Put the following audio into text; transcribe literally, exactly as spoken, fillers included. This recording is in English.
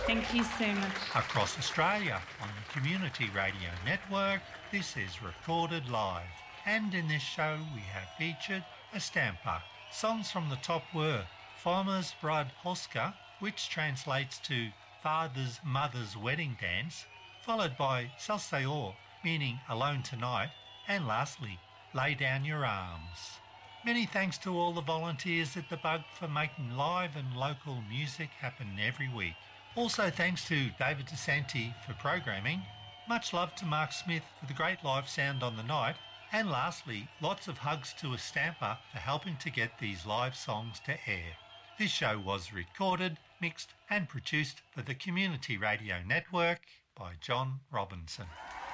Thank you so much. Across Australia on the Community Radio Network, this is Recorded Live. And in this show we have featured a stamper. Songs from the top were Farmer's Brud Hoska, which translates to Father's Mother's Wedding Dance, followed by Salsayor, meaning Alone Tonight, and lastly, Lay Down Your Arms. Many thanks to all the volunteers at The Bug for making live and local music happen every week. Also thanks to David DeSanti for programming. Much love to Mark Smith for the great live sound on the night. And lastly, lots of hugs to a stamper for helping to get these live songs to air. This show was recorded, mixed and produced for the Community Radio Network by John Robinson.